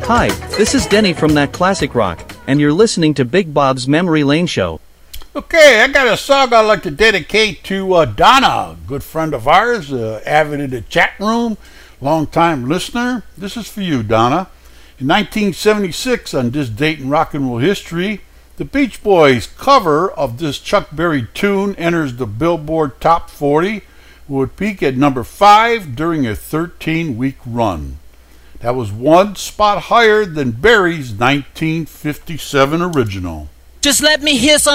Hi, this is Denny from That Classic Rock, and you're listening to Big Bob's Memory Lane Show. Okay, I got a song I'd like to dedicate to Donna, a good friend of ours, avid in the chat room, long-time listener. This is for you, Donna. In 1976, on this date in rock and roll history, the Beach Boys' cover of this Chuck Berry tune enters the Billboard Top 40, would peak at number 5 during a 13-week run. That was one spot higher than Berry's 1957 original. Just let me hear some